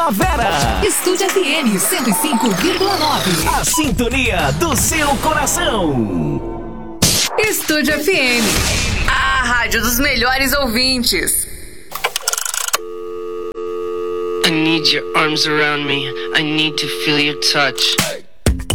Primavera. Estúdio FM 105,9. A sintonia do seu coração. Estúdio FM, a rádio dos melhores ouvintes. I need your arms around me. I need to feel your touch.